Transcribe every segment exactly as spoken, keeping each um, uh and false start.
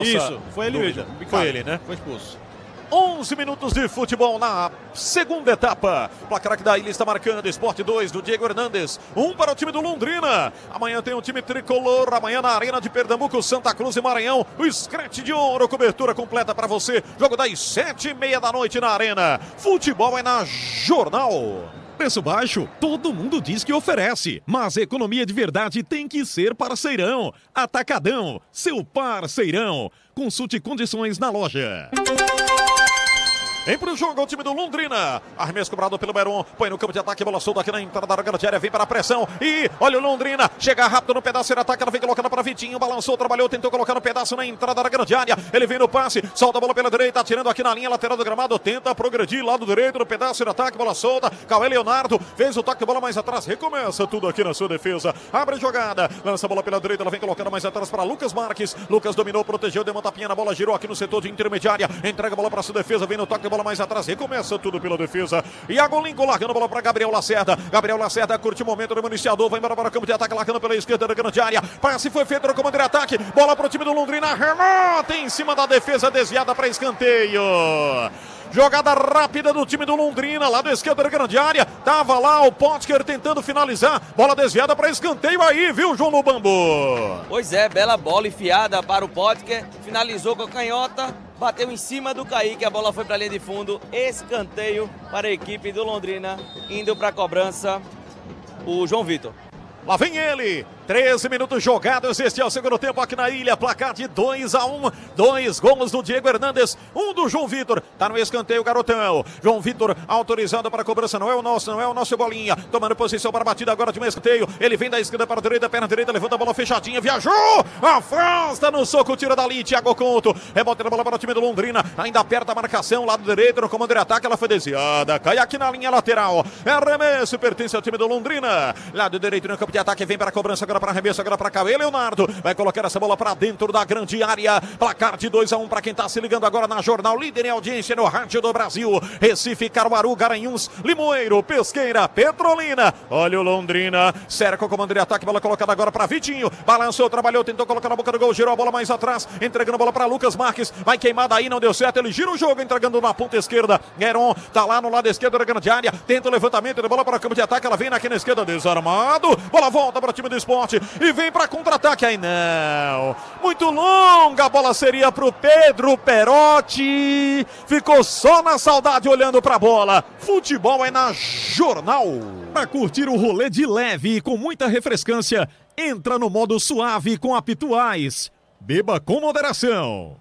Isso, foi ele mesmo. Foi ele, né? Foi expulso. onze minutos de futebol na segunda etapa. Placar aqui da ilha está marcando. Sport dois do Diego Hernandes. Um para o time do Londrina. Amanhã tem o time tricolor. Amanhã na Arena de Pernambuco, Santa Cruz e Maranhão. O Scratch de Ouro. Cobertura completa para você. Jogo das sete e meia da noite na Arena. Futebol é na Jornal. Preço baixo, todo mundo diz que oferece, mas economia de verdade tem que ser parceirão. Atacadão, seu parceirão. Consulte condições na loja. Vem pro jogo o time do Londrina. Arremesso cobrado pelo Beron. Põe no campo de ataque. Bola solta aqui na entrada da grande área. Vem para a pressão. E olha o Londrina. Chega rápido no pedaço de ataque. Ela vem colocando para Vitinho. Balançou, trabalhou, tentou colocar no pedaço na entrada da grande área. Ele vem no passe. Solta a bola pela direita. Atirando aqui na linha lateral do gramado. Tenta progredir lado direito no pedaço de ataque. Bola solta. Cauê Leonardo. Fez o toque de bola mais atrás. Recomeça tudo aqui na sua defesa. Abre jogada. Lança a bola pela direita. Ela vem colocando mais atrás para Lucas Marques. Lucas dominou, protegeu, deu uma tapinha na bola. Girou aqui no setor de intermediária. Entrega a bola para sua defesa. Vem no toque de bola mais atrás. Recomeça. Começa tudo pela defesa. Iago Lincoln largando a bola para Gabriel Lacerda. Gabriel Lacerda curte o momento do iniciador. Vai embora para o campo de ataque, largando pela esquerda da grande área. Passe foi feito no comando de ataque. Bola para o time do Londrina. Remota em cima da defesa, desviada para escanteio. Jogada rápida do time do Londrina, lá do esquerdo da grande área. Tava lá o Potker tentando finalizar. Bola desviada para escanteio aí, viu, João Lubambo? Pois é, bela bola enfiada para o Potker. Finalizou com a canhota. Bateu em cima do Kaique, a bola foi para a linha de fundo. Escanteio para a equipe do Londrina. Indo para a cobrança, o João Vitor. Lá vem ele, treze minutos jogados, este é o segundo tempo aqui na ilha, placar de dois a um, dois gols do Diego Hernandes, um do João Vitor, tá no escanteio garotão, João Vitor autorizado para a cobrança, não é o nosso, não é o nosso bolinha, tomando posição para a batida agora de um escanteio, ele vem da esquerda para a direita, perna direita, levanta a bola fechadinha, viajou, afasta no soco, tira dali, Thiago Conto, rebote na bola para o time do Londrina, ainda aperta a marcação, lado direito, no comando de ataque, ela foi desviada, cai aqui na linha lateral, arremesso, pertence ao time do Londrina, lado direito no campo de ataque, vem para a cobrança agora para arremesso, agora para Cauê Leonardo, vai colocar essa bola para dentro da grande área, placar de dois a um para quem está se ligando agora na Jornal, líder em audiência no rádio do Brasil, Recife, Caruaru, Garanhuns, Limoeiro, Pesqueira, Petrolina, olha o Londrina, cerca o comando de ataque, bola colocada agora para Vitinho, balançou, trabalhou, tentou colocar na boca do gol, girou a bola mais atrás, entregando a bola para Lucas Marques, vai queimada aí, não deu certo, ele gira o jogo, entregando na ponta esquerda, Gueron, tá lá no lado esquerdo da grande área, tenta o levantamento da bola para o campo de ataque, ela vem aqui na esquerda, desarmado, bola volta para o time do Sport e vem para contra-ataque, aí não, muito longa, a bola seria para o Pedro Perotti, ficou só na saudade olhando para a bola, futebol é na Jornal. Para curtir o rolê de leve e com muita refrescância, entra no modo suave com a Pituais, beba com moderação.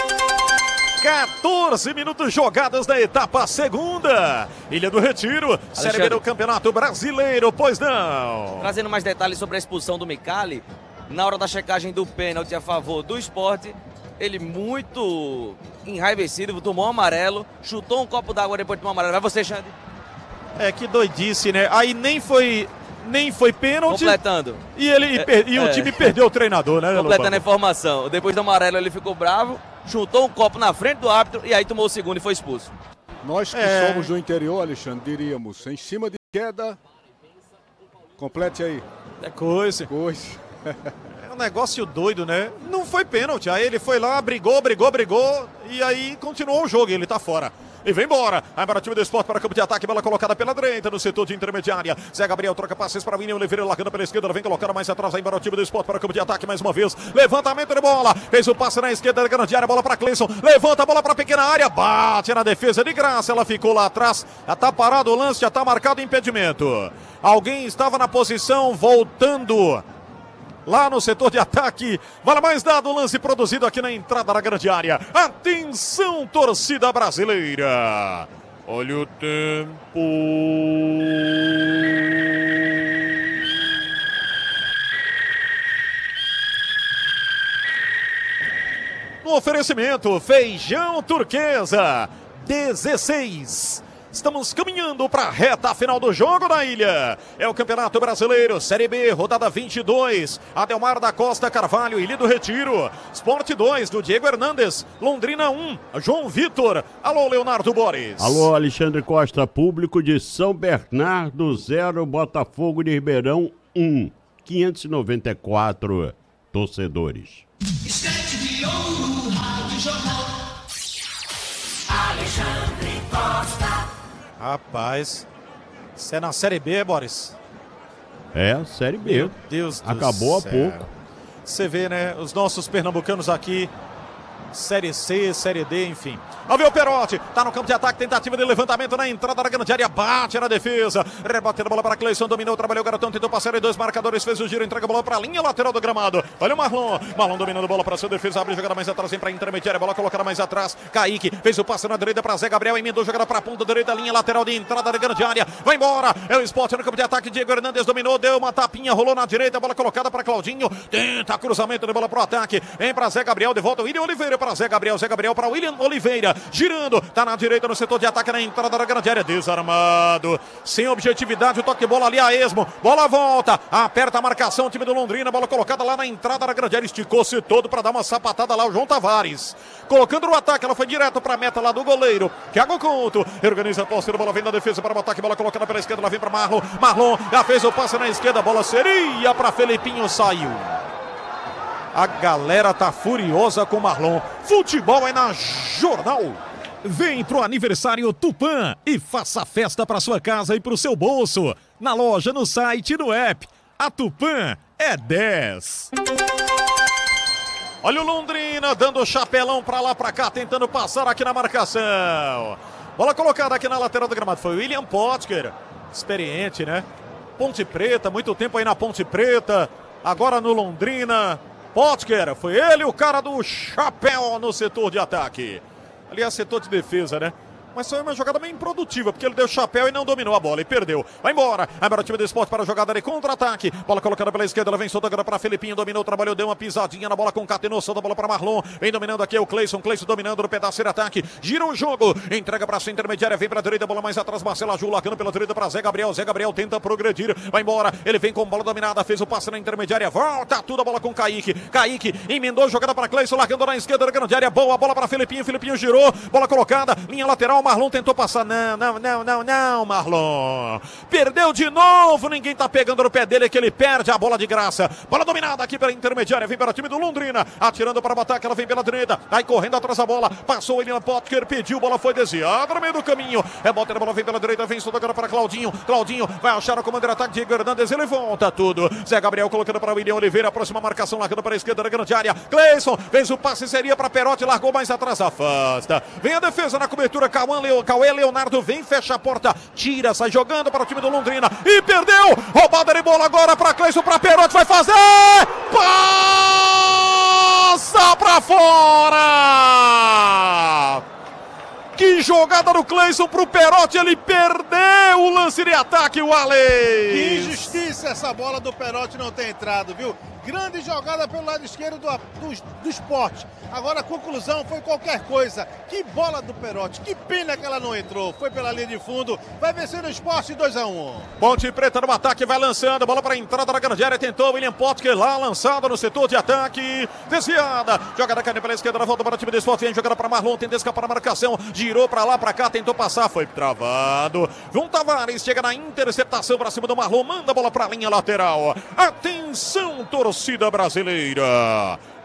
quatorze minutos jogados da etapa segunda. Ilha do Retiro, Série B do Campeonato Brasileiro, pois não. Trazendo mais detalhes sobre a expulsão do Micali, na hora da checagem do pênalti a favor do Sport, ele muito enraivecido, tomou um amarelo, chutou um copo d'água depois de tomar um amarelo. Vai você, Xande. É, que doidice, né? Aí nem foi... Nem foi pênalti. Completando. E, ele, é, e, e o é. time perdeu o treinador, né? Completando a informação. Depois do amarelo ele ficou bravo, chutou um copo na frente do árbitro e aí tomou o segundo e foi expulso. Nós que é. somos do interior, Alexandre, diríamos, em cima de queda, complete aí. É coisa. Coisa. É um negócio doido, né? Não foi pênalti. Aí ele foi lá, brigou, brigou, brigou e aí continuou o jogo e ele tá fora. E vem embora, vai para o time do Sport, para o campo de ataque, bola colocada pela direita no setor de intermediária, Zé Gabriel troca passes para William Oliveira, largando pela esquerda, ela vem colocando mais atrás, vai para o time do Sport, para o campo de ataque mais uma vez, levantamento de bola, fez o passe na esquerda da grande área, bola para Cleison, levanta a bola para a pequena área, bate na defesa de graça, ela ficou lá atrás, já tá parado o lance, já tá marcado impedimento, alguém estava na posição, voltando lá no setor de ataque, vale mais dado, lance produzido aqui na entrada da grande área. Atenção, torcida brasileira. Olha o tempo. No oferecimento, feijão turquesa, dezesseis. Estamos caminhando para a reta final do jogo na ilha. É o Campeonato Brasileiro, Série B, rodada vinte e dois. Adelmar da Costa Carvalho, Ilha do Retiro. Sport dois, do Diego Hernandes. Londrina um, João Vitor. Alô, Leonardo Borges. Alô, Alexandre Costa. Público de São Bernardo, zero. Botafogo de Ribeirão, um. quinhentos e noventa e quatro torcedores. Estante de ouro, Rádio Jornal. Alexandre Costa. Rapaz, isso é na Série B, Boris? É, a Série B. Meu Deus do Acabou há céu. pouco. Você vê, né? Os nossos pernambucanos aqui, Série C, Série D, enfim. Ao ver o Perotti, tá no campo de ataque, tentativa de levantamento na entrada da grande área, bate na defesa, rebate a bola para Cleison, dominou, trabalhou o garotão, tentou passar em dois marcadores, fez o giro, entrega a bola para a linha lateral do gramado. Olha o Marlon, Marlon dominando a bola para sua defesa, abre jogada mais atrás, vem para a intermediária, bola colocada mais atrás, Kaique fez o passe na direita para Zé Gabriel, emendou jogada para a ponta direita, linha lateral de entrada da grande área, vai embora, é o Sport no campo de ataque, Diego Hernandes dominou, deu uma tapinha, rolou na direita, bola colocada para Claudinho, tenta cruzamento de bola para o ataque, vem para Zé Gabriel, de volta William Oliveira para Zé Gabriel, Zé Gabriel para William Oliveira, girando, tá na direita no setor de ataque na entrada da grande área, desarmado, sem objetividade, o toque de bola ali a esmo, bola volta, aperta a marcação, o time do Londrina, bola colocada lá na entrada da grande área, esticou-se todo para dar uma sapatada lá, o João Tavares, colocando no ataque, ela foi direto para a meta lá do goleiro, Thiago Couto, organiza a posse, bola vem na defesa para o ataque, bola colocada pela esquerda, ela vem para Marlon, Marlon já fez o passe na esquerda, a bola seria para Felipinho, saiu. A galera tá furiosa com o Marlon. Futebol é na Jornal. Vem pro aniversário Tupã e faça festa para sua casa e pro seu bolso. Na loja, no site e no app. A Tupã é dez. Olha o Londrina dando chapelão pra lá, pra cá, tentando passar aqui na marcação. Bola colocada aqui na lateral do gramado. Foi o William Potker, experiente, né? Ponte Preta, muito tempo aí na Ponte Preta. Agora no Londrina. Potker, foi ele o cara do chapéu no setor de ataque. Aliás, setor de defesa, né? Mas foi uma jogada meio improdutiva, porque ele deu chapéu e não dominou a bola e perdeu. Vai embora. Agora o time do Sport para a jogada de contra-ataque. Bola colocada pela esquerda, ela vem solta agora para Felipinho. Dominou, trabalhou, deu uma pisadinha na bola, concatenou, solta a bola para Marlon. Vem dominando aqui o Cleison. Cleison dominando no pedaço de ataque. Gira o jogo. Entrega para a intermediária, vem para a direita, bola mais atrás. Marcelo Aju largando pela direita para Zé Gabriel. Zé Gabriel tenta progredir. Vai embora. Ele vem com bola dominada, fez o passe na intermediária. Volta tudo a bola com Kaique. Kaique emendou, jogada para Cleison, largando na esquerda da grande área. Boa bola para Felipinho. Felipinho girou. Bola colocada, linha lateral. Marlon tentou passar. Não, não, não, não, não, Marlon. Perdeu de novo, ninguém tá pegando no pé dele, que ele perde a bola de graça. Bola dominada aqui pela intermediária, vem para o time do Londrina, atirando para o ataque, ela vem pela direita, vai correndo atrás da bola, passou o William Potker, pediu, bola foi desviada no meio do caminho, é bota, a bola vem pela direita, vem solta agora para Claudinho, Claudinho vai achar o comando de ataque, Diego Hernandes, ele volta tudo, Zé Gabriel colocando para William Oliveira, a próxima marcação, largando para a esquerda da grande área, Cleison, fez o passe, seria para Perotti, largou mais atrás, afasta, vem a defesa na cobertura, Cauã Leo, Cauê Leonardo, vem, fecha a porta, tira, sai jogando para o time do Londrina e perdeu, roubada de bola agora para Cleison, para Perotti, vai fazer, passa para fora, que jogada do Cleison pro Perotti, ele perdeu o lance de ataque, o Alex. Que injustiça essa bola do Perotti não ter entrado, viu? Grande jogada pelo lado esquerdo do, do, do Sport. Agora a conclusão foi qualquer coisa. Que bola do Perotti, que pena que ela não entrou. Foi pela linha de fundo, vai vencer o Sport dois a um. Ponte Preta no ataque, vai lançando, bola para a entrada da grande área, tentou o William Potker lá, lançado no setor de ataque, desviada, jogada caindo pela esquerda, volta para o time do Sport, vem jogada para Marlon, tenta escapar a marcação, girou para lá, para cá, tentou passar, foi travado. João Tavares chega na interceptação para cima do Marlon, manda a bola para a linha lateral. Atenção, torcida brasileira.